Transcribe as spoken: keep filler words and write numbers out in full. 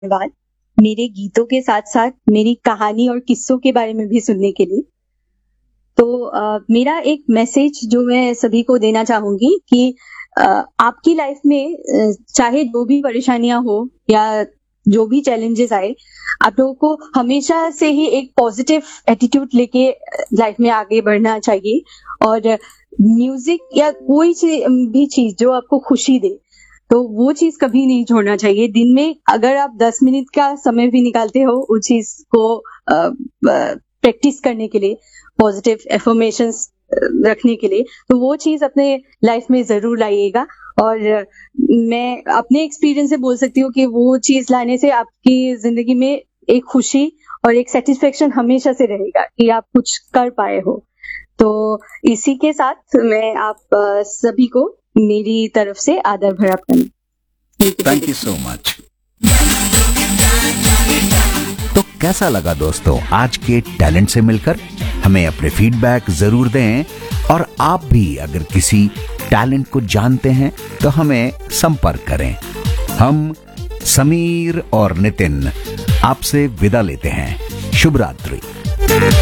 धन्यवाद मेरे गीतों के साथ साथ मेरी कहानी और किस्सों के बारे में भी सुनने के लिए। तो अ, मेरा एक मैसेज जो मैं सभी को देना चाहूंगी कि अ, आपकी लाइफ में अ, चाहे जो भी परेशानियां हो या जो भी चैलेंजेस आए, आप लोगों को हमेशा से ही एक पॉजिटिव एटीट्यूड लेके लाइफ में आगे बढ़ना चाहिए। और म्यूजिक या कोई ची- भी चीज जो आपको खुशी दे, तो वो चीज कभी नहीं छोड़ना चाहिए। दिन में अगर आप दस मिनट का समय भी निकालते हो उस चीज को प्रैक्टिस करने के लिए, पॉजिटिव एफर्मेशंस रखने के लिए, तो वो चीज अपने लाइफ में जरूर लाइएगा। और अ, मैं अपने एक्सपीरियंस से बोल सकती हूँ कि वो चीज लाने से आपकी जिंदगी में एक खुशी और एक सेटिस्फेक्शन हमेशा से रहेगा कि आप कुछ कर पाए हो। तो इसी के साथ मैं आप अ, सभी को मेरी तरफ से आदर भरा प्रणाम। Thank you so much. तो कैसा लगा दोस्तों आज के टैलेंट से मिलकर? हमें अपने फीडबैक जरूर दें। और आप भी अगर किसी टैलेंट को जानते हैं तो हमें संपर्क करें। हम समीर और नितिन आपसे विदा लेते हैं। शुभ रात्रि।